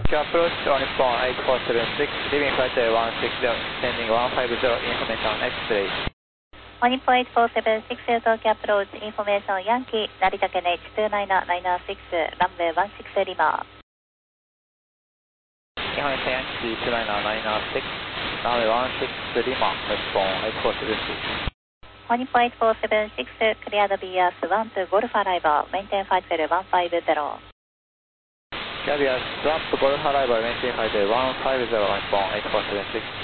approach to Nippon 8476, leaving flight 160, sending 150, information X3. On Nippon 8476, Tokyo approach, information Yankee, Narita Ken H29996, runway 16 Lima. Information Yankee 29996, runway 16 Lima, Nippon 8476. On Nippon 8476, cleared BS 1 to Golf arrival, maintain flight level 150. Carrier Trump Golf Arrival, maintain flight 150, Nippon 8476.